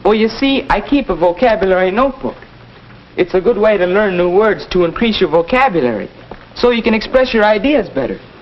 Well, you see, I keep a vocabulary notebook. It's a good way to learn new words to increase your vocabulary, so you can express your ideas better.